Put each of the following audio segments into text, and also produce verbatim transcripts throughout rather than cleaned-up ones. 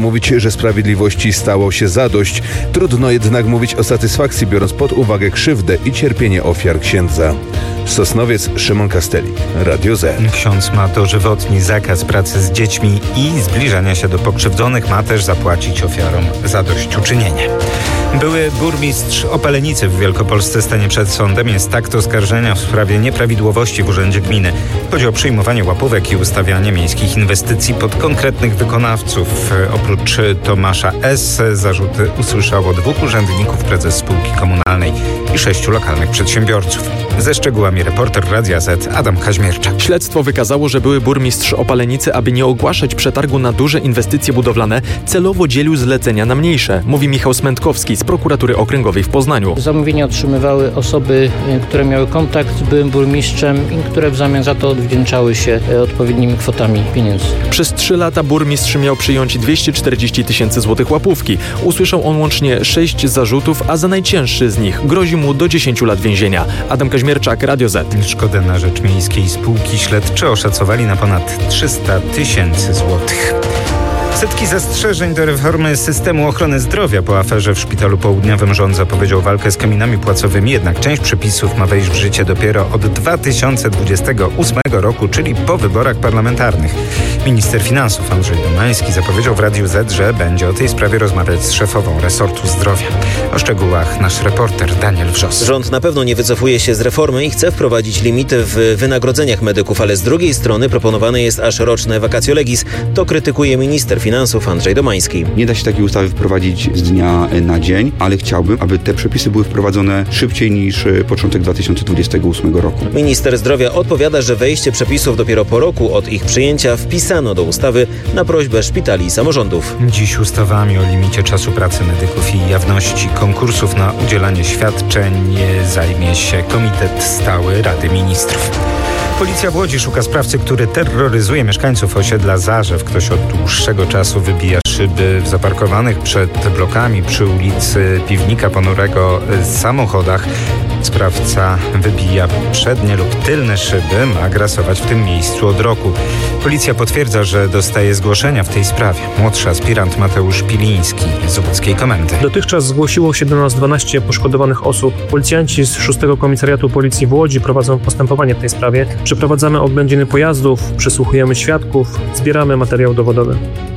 mówić, że sprawiedliwości stało się zadość. Trudno jednak mówić o satysfakcji, biorąc pod uwagę krzywdę i cierpienie ofiar księdza. Sosnowiec, Szymon Kastelik, Radio Z. Ksiądz ma dożywotni zakaz pracy z dziećmi i zbliżania się do pokrzywdzonych, ma też zapłacić ofiarom zadośćuczynienie. Były burmistrz Opalenicy w Wielkopolsce stanie przed sądem. Jest akt oskarżenia w sprawie nieprawidłowości w urzędzie gminy. Chodzi o przyjmowanie łapówek i ustawianie miejskich inwestycji pod konkretnych wykonawców. Oprócz Tomasza S. zarzuty usłyszało dwóch urzędników, prezes spółki komunalnej i sześciu lokalnych przedsiębiorców. Ze szczegółami reporter Radia Z Adam Kaźmierczak. Śledztwo wykazało, że były burmistrz Opalenicy, aby nie ogłaszać przetargu na duże inwestycje budowlane, celowo dzielił zlecenia na mniejsze, mówi Michał Smętkowski z prokuratury okręgowej w Poznaniu. Zamówienia otrzymywały osoby, które miały kontakt z byłym burmistrzem i które w zamian za to odwdzięczały się odpowiednimi kwotami pieniędzy. Przez trzy lata burmistrz miał przyjąć dwieście czterdzieści tysięcy złotych łapówki. Usłyszał on łącznie sześć zarzutów, a za najcięższy z nich grozi mu do dziesięciu lat więzienia. Adam Kaźmierczak, Radio Z. Szkodę na rzecz miejskiej spółki śledczy oszacowali na ponad trzysta tysięcy złotych. Setki zastrzeżeń do reformy systemu ochrony zdrowia po aferze w Szpitalu Południowym. Rząd zapowiedział walkę z kominami płacowymi, jednak część przepisów ma wejść w życie dopiero od dwa tysiące dwudziestego ósmego roku, czyli po wyborach parlamentarnych. Minister finansów Andrzej Domański zapowiedział w Radiu Z, że będzie o tej sprawie rozmawiać z szefową resortu zdrowia. O szczegółach nasz reporter Daniel Wrzos. Rząd na pewno nie wycofuje się z reformy i chce wprowadzić limity w wynagrodzeniach medyków, ale z drugiej strony proponowane jest aż roczne vacatio legis. To krytykuje minister finansów Andrzej Domański. Nie da się takiej ustawy wprowadzić z dnia na dzień, ale chciałbym, aby te przepisy były wprowadzone szybciej niż początek dwa tysiące dwudziestego ósmego roku. Minister zdrowia odpowiada, że wejście przepisów dopiero po roku od ich przyjęcia wpisano do ustawy na prośbę szpitali i samorządów. Dziś ustawami o limicie czasu pracy medyków i jawności konkursów na udzielanie świadczeń zajmie się Komitet Stały Rady Ministrów. Policja w Łodzi szuka sprawcy, który terroryzuje mieszkańców osiedla Zarzew. Ktoś od dłuższego czasu wybija szyby w zaparkowanych przed blokami przy ulicy Piwnika Ponurego samochodach. Sprawca wybija przednie lub tylne szyby, ma grasować w tym miejscu od roku. Policja potwierdza, że dostaje zgłoszenia w tej sprawie. Młodszy aspirant Mateusz Piliński z łódzkiej komendy. Dotychczas zgłosiło się do nas dwanaście poszkodowanych osób. Policjanci z szóstego Komisariatu Policji w Łodzi prowadzą postępowanie w tej sprawie. Przeprowadzamy oględziny pojazdów, przesłuchujemy świadków, zbieramy materiał dowodowy.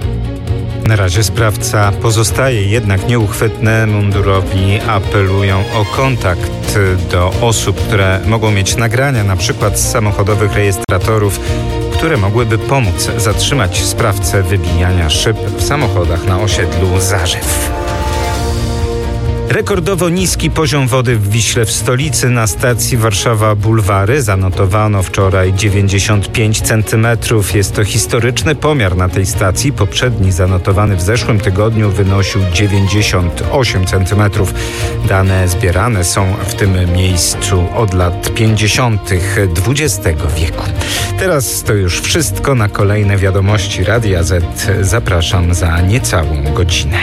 Na razie sprawca pozostaje jednak nieuchwytny. Mundurowi apelują o kontakt do osób, które mogą mieć nagrania, na przykład z samochodowych rejestratorów, które mogłyby pomóc zatrzymać sprawcę wybijania szyb w samochodach na osiedlu Zarzew. Rekordowo niski poziom wody w Wiśle w stolicy. Na stacji Warszawa Bulwary zanotowano wczoraj dziewięćdziesiąt pięć centymetrów. Jest to historyczny pomiar na tej stacji. Poprzedni zanotowany w zeszłym tygodniu wynosił dziewięćdziesiąt osiem centymetrów. Dane zbierane są w tym miejscu od lat pięćdziesiątych dwudziestego wieku. Teraz to już wszystko. Na kolejne wiadomości Radia Z zapraszam za niecałą godzinę.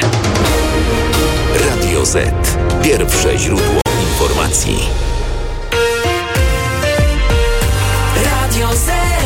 Radio Z. Pierwsze źródło informacji. Radio Z.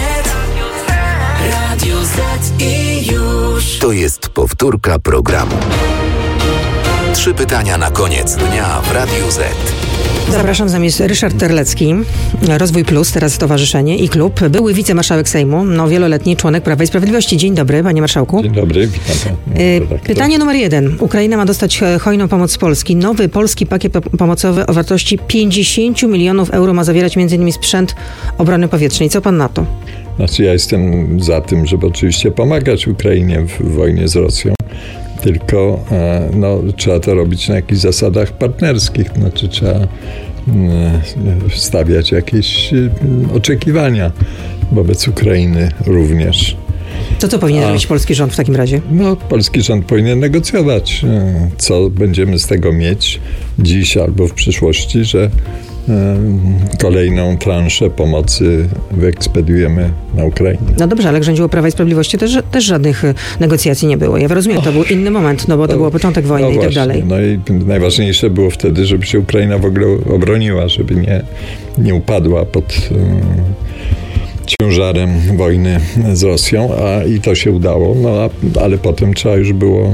Radio Z i już. To jest powtórka programu. Trzy pytania na koniec dnia w Radiu Z. Zapraszam, za jest Ryszard Terlecki, Rozwój Plus, teraz stowarzyszenie i klub, były wicemarszałek Sejmu, no wieloletni członek Prawa i Sprawiedliwości. Dzień dobry, panie marszałku. Dzień dobry, witam. Y, pytanie numer jeden. Ukraina ma dostać hojną pomoc z Polski. Nowy polski pakiet pomocowy o wartości pięćdziesiąt milionów euro ma zawierać m.in. sprzęt obrony powietrznej. Co pan na to? Znaczy ja jestem za tym, żeby oczywiście pomagać Ukrainie w wojnie z Rosją. Tylko no, trzeba to robić na jakichś zasadach partnerskich. Znaczy trzeba stawiać jakieś oczekiwania wobec Ukrainy również. To co powinien A, robić polski rząd w takim razie? No, polski rząd powinien negocjować, co będziemy z tego mieć dziś albo w przyszłości, że kolejną transzę pomocy wyekspediujemy na Ukrainę. No dobrze, ale jak rządziło Prawa i Sprawiedliwości, też, też żadnych negocjacji nie było. Ja rozumiem, to był inny moment, no bo to no, był początek wojny no i tak właśnie, dalej. No i najważniejsze było wtedy, żeby się Ukraina w ogóle obroniła, żeby nie, nie upadła pod ciężarem wojny z Rosją, a i to się udało, no, a, ale potem trzeba już było